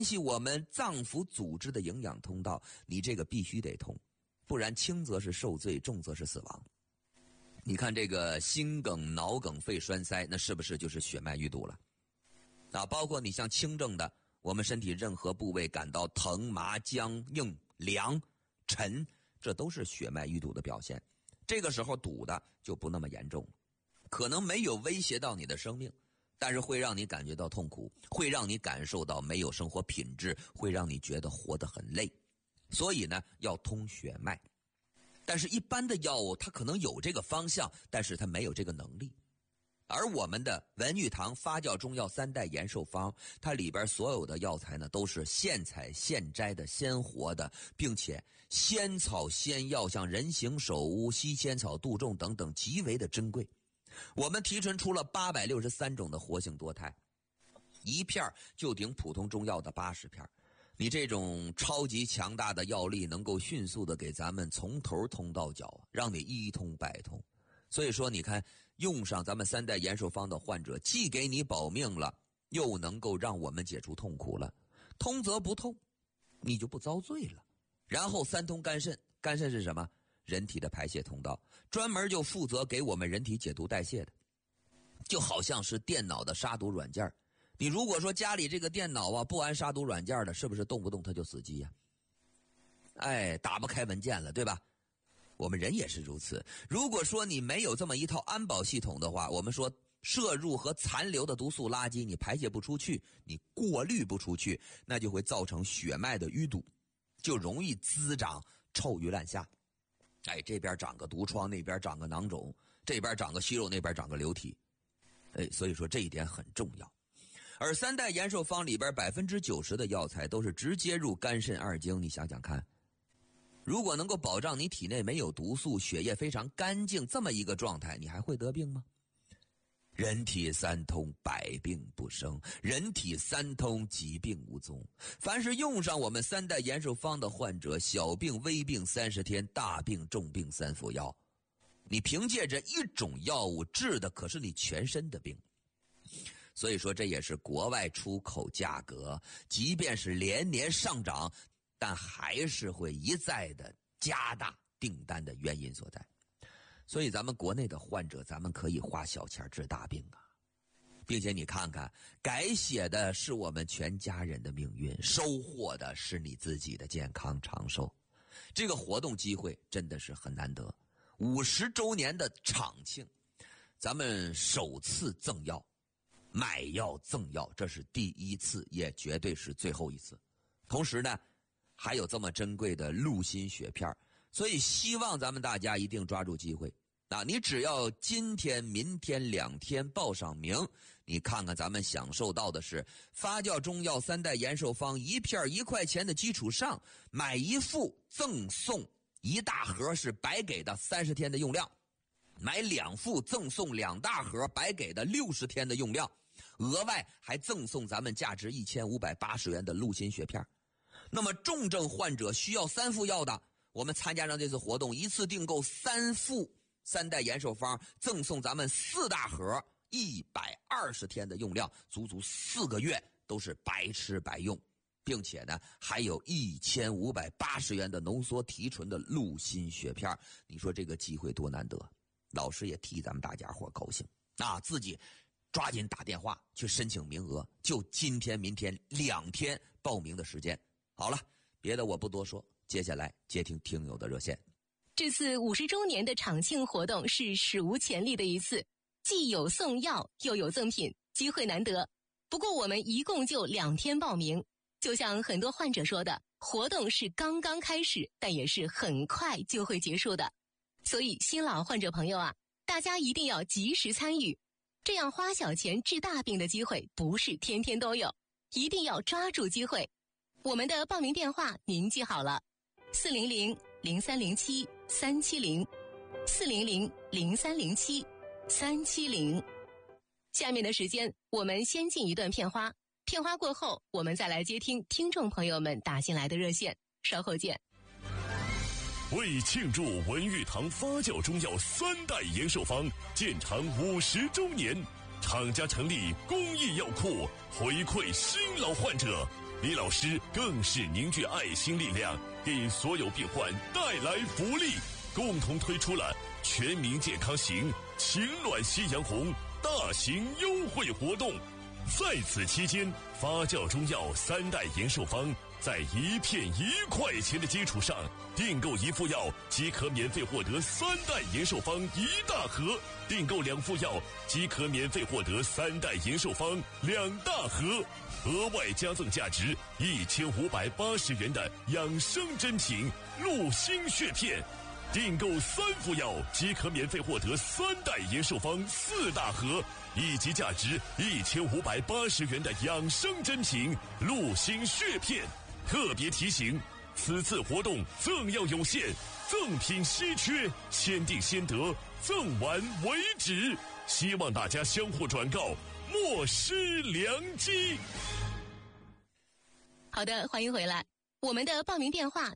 系我们脏腑组织的营养通道，你这个必须得通，不然轻则是受罪，重则是死亡。你看这个心梗、脑梗、肺栓塞，那是不是就是血脉淤堵了？包括你像轻症的，我们身体任何部位感到疼、麻、僵、硬、凉、沉，这都是血脉淤堵的表现。这个时候堵的就不那么严重了，可能没有威胁到你的生命，但是会让你感觉到痛苦，会让你感受到没有生活品质，会让你觉得活得很累。所以呢，要通血脉。但是一般的药物它可能有这个方向，但是它没有这个能力。而我们的文玉堂发酵中药3代延寿方，它里边所有的药材呢都是现采现摘的鲜活的，并且仙草仙药像人形首乌、西仙草、杜仲等等极为的珍贵。我们提纯出了863种的活性多肽，一片就顶普通中药的80片。你这种超级强大的药力能够迅速的给咱们从头通到脚，让你一通百通。所以说你看，用上咱们3代延寿方的患者，既给你保命了，又能够让我们解除痛苦了。通则不痛，你就不遭罪了。然后3通肝肾，肝肾是什么？人体的排泄通道，专门就负责给我们人体解毒代谢的，就好像是电脑的杀毒软件。你如果说家里这个电脑不安杀毒软件的，是不是动不动它就死机呀？打不开文件了，对吧？我们人也是如此。如果说你没有这么一套安保系统的话，我们说摄入和残留的毒素垃圾你排泄不出去，你过滤不出去，那就会造成血脉的淤堵，就容易滋长臭鱼烂虾。这边长个毒疮，那边长个囊肿，这边长个息肉，那边长个瘤体。所以说这一点很重要。而3代延寿方里边90%的药材都是直接入肝肾二经，你想想看，如果能够保障你体内没有毒素，血液非常干净，这么一个状态，你还会得病吗？人体3通，百病不生；人体3通，疾病无踪。凡是用上我们3代延寿方的患者，小病微病30天，大病重病3服药。你凭借着一种药物治的可是你全身的病。所以说这也是国外出口价格即便是连年上涨，但还是会一再的加大订单的原因所在。所以咱们国内的患者，咱们可以花小钱治大病啊，并且你看看，改写的是我们全家人的命运，收获的是你自己的健康长寿。这个活动机会真的是很难得，50周年的场庆，咱们首次赠药，买药赠药，这是第一次，也绝对是最后一次。同时呢，还有这么珍贵的鹿心血片，所以希望咱们大家一定抓住机会。你只要今天明天2天报上名，你看看咱们享受到的是发酵中药3代延寿方一片1块钱的基础上，买一副赠送1大盒是白给的30天的用量，买2副赠送2大盒白给的60天的用量，额外还赠送咱们价值1580元的鹿心血片。那么重症患者需要3副药的，我们参加上这次活动，一次订购3副3代延寿方，赠送咱们4大盒120天的用量，足足4个月都是白吃白用，并且呢还有1580元的浓缩提纯的鹿心血片。你说这个机会多难得，老师也替咱们大家伙高兴自己抓紧打电话去申请名额，就今天明天2天报名的时间。好了，别的我不多说，接下来接听听友的热线。 这次50周年的场庆活动是史无前例的一次，既有送药又有赠品，机会难得。不过我们一共就2天报名，就像很多患者说的，活动是刚刚开始，但也是很快就会结束的。所以新老患者朋友大家一定要及时参与，这样花小钱治大病的机会不是天天都有，一定要抓住机会。我们的报名电话您记好了，400-0307-370，400-0307-370。下面的时间我们先进一段片花，片花过后我们再来接听听众朋友们打进来的热线，稍后见。 为庆祝文玉堂发酵中药3代延寿方建厂50周年，厂家成立公益药库，回馈新老患者， 李老师更是凝聚爱心力量，给所有病患带来福利，共同推出了全民健康行情暖夕阳红大型优惠活动。在此期间，发酵中药3代延寿方在1片1块钱的基础上，订购1副药即可免费获得3代延寿方1大盒，订购2副药即可免费获得3代延寿方2大盒，额外加赠价值1580元的养生珍品鹿心血片。订购3副药即可免费获得3代延寿方4大盒，以及价值1580元的养生珍品鹿心血片。特别提醒，此次活动赠药有限，赠品稀缺，先订先得，赠完为止。希望大家相互转告，莫失良机。 好的，欢迎回来。我们的报名电话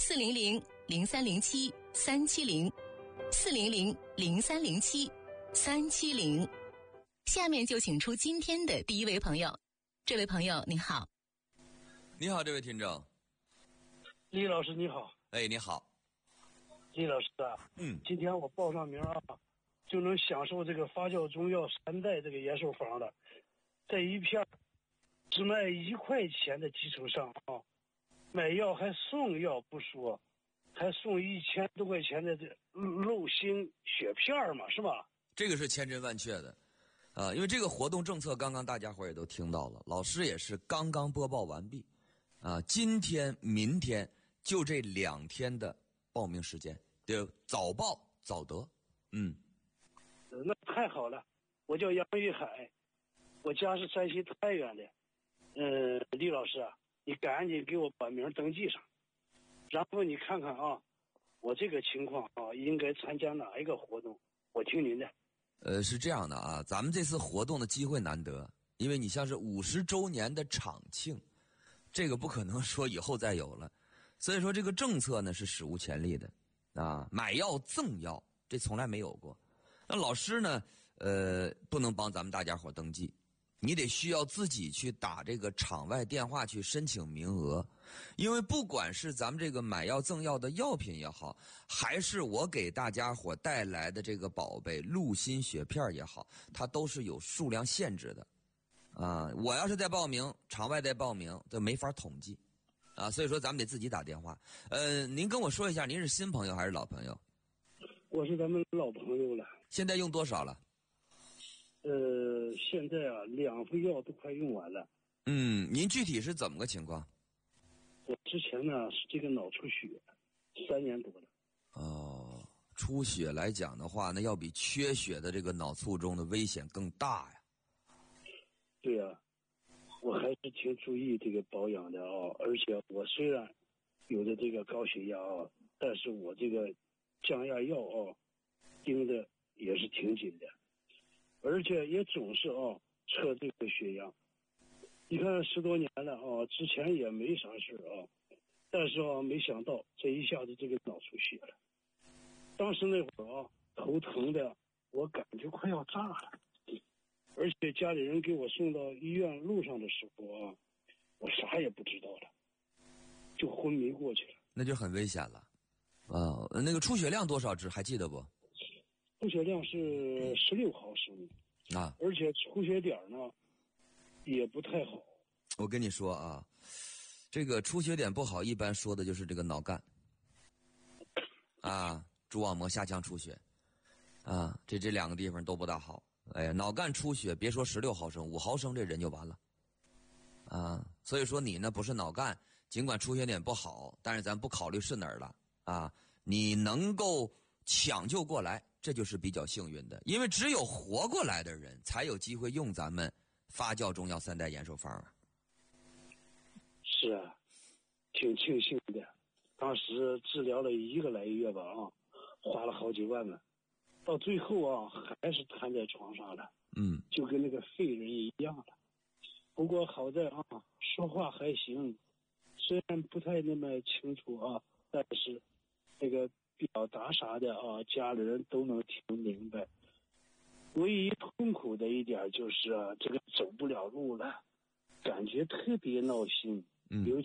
400-0307-370，400-0307-370。下面就请出今天的第一位朋友。这位朋友你好。 你好，这位听众。 李老师你好。 哎，你好。 李老师啊，今天我报上名啊，就能享受这个发酵中药3代这个延寿方了。这一片只卖1块钱的基础上啊，买药还送药不说，还送1000多块钱的这肉心血片嘛，是吧？ 这个是千真万确的。因为这个活动政策刚刚大家伙也都听到了，老师也是刚刚播报完毕。今天明天就这2天的报名时间，就早报早得。 那太好了。我叫杨玉海，我家是山西太原的。李老师啊，你赶紧给我把名登记上，然后你看看啊，我这个情况啊，应该参加哪一个活动？我听您的。 是这样的啊，咱们这次活动的机会难得，因为你像是50周年的场庆，这个不可能说以后再有了，所以说这个政策呢是史无前例的啊，买药赠药这从来没有过。那老师呢，不能帮咱们大家伙登记，你得需要自己去打这个场外电话去申请名额，因为不管是咱们这个买药赠药的药品也好，还是我给大家伙带来的这个宝贝鹿心血片也好，它都是有数量限制的。我要是在报名，场外在报名，就没法统计。所以说咱们得自己打电话。您跟我说一下，您是新朋友还是老朋友？ 我是咱们老朋友了。 现在用多少了？ 现在啊，2副药都快用完了。 您具体是怎么个情况？ 我之前呢是这个脑出血，3年多了。 出血来讲的话，那要比缺血的这个脑卒中的危险更大呀。 对呀，我还是挺注意这个保养的啊。而且我虽然有的这个高血压啊，但是我这个降压药啊，盯的也是挺紧的。而且也总是测这个血压，你看10多年了啊，之前也没啥事啊，但是没想到这一下子这个脑出血了。当时那会儿头疼的我感觉快要炸了，而且家里人给我送到医院路上的时候我啥也不知道了，就昏迷过去了。 那就很危险了。那个出血量多少支还记得不？ 出血量是16毫升而且出血点呢也不太好。 我跟你说啊，这个出血点不好，一般说的就是这个脑干蛛网膜下腔出血这2个地方都不大好。哎呀，脑干出血，别说16毫升，5毫升这人就完了所以说你呢不是脑干，尽管出血点不好，但是咱不考虑是哪儿了你能够抢救过来，这就是比较幸运的，因为只有活过来的人才有机会用咱们发酵中药3代延寿方是啊，挺庆幸的。当时治疗了1个来月吧花了好几万呢，到最后还是瘫在床上了。就跟那个废人一样了。不过好在说话还行，虽然不太那么清楚但是那个表达啥的家里人都能听明白。唯一痛苦的一点就是这个走不了路了，感觉特别闹心。 嗯。 尤